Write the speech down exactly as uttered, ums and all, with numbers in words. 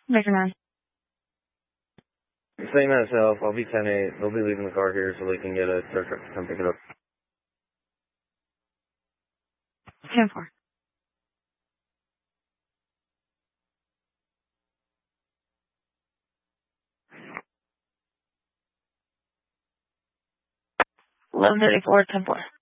Measure nine. Same as self. I'll be ten eight. They'll be leaving the car here so they can get a truck to come pick it up. ten four. eleven thirty-four, ten four.